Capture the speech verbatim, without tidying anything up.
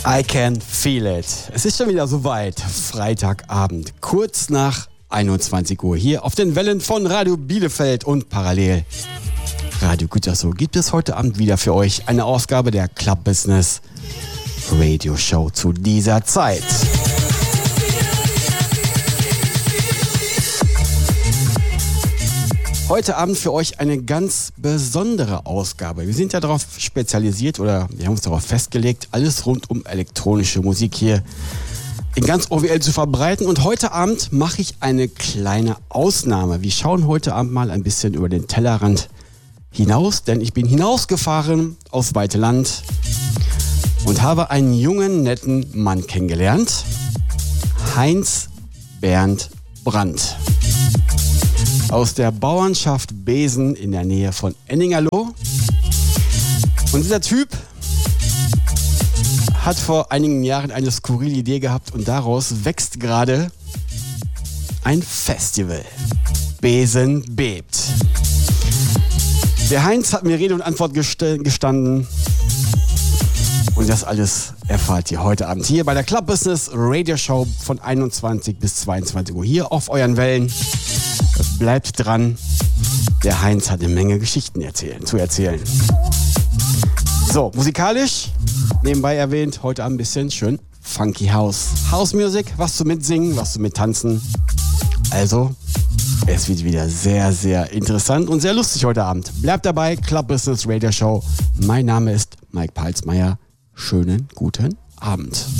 I can feel it. Es ist schon wieder soweit. Freitagabend, kurz nach einundzwanzig Uhr hier auf den Wellen von Radio Bielefeld und parallel Radio Gütersloh gibt es heute Abend wieder für euch eine Ausgabe der Club Business Radio Show zu dieser Zeit. Heute Abend für euch eine ganz besondere Ausgabe. Wir sind ja darauf spezialisiert oder wir haben uns darauf festgelegt, alles rund um elektronische Musik hier in ganz O W L zu verbreiten. Und heute Abend mache ich eine kleine Ausnahme. Wir schauen heute Abend mal ein bisschen über den Tellerrand hinaus, denn ich bin hinausgefahren aufs weite Land und habe einen jungen, netten Mann kennengelernt. Heinz Bernd Brandt. Aus der Bauernschaft Besen in der Nähe von Enningerloh. Und dieser Typ hat vor einigen Jahren eine skurrile Idee gehabt und daraus wächst gerade ein Festival. Besen bebt. Der Heinz hat mir Rede und Antwort gest- gestanden. Und das alles erfahrt ihr heute Abend hier bei der Club Business Radio Show von einundzwanzig bis zweiundzwanzig Uhr hier auf euren Wellen. Bleibt dran, der Heinz hat eine Menge Geschichten erzählen, zu erzählen. So, musikalisch, nebenbei erwähnt, heute Abend ein bisschen schön Funky House. House Music, was zu mitsingen, was zu mittanzen. Also, es wird wieder sehr, sehr interessant und sehr lustig heute Abend. Bleibt dabei, Club Business Radio Show. Mein Name ist Mike Palsmeier. Schönen guten Abend.